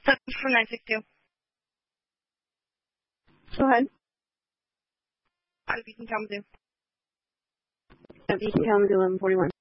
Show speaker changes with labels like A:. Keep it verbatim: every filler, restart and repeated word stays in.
A: From nine six two.
B: Go ahead.
A: On Beacon Kalamazoo.
B: At Beacon Kalamazoo eleven forty-one.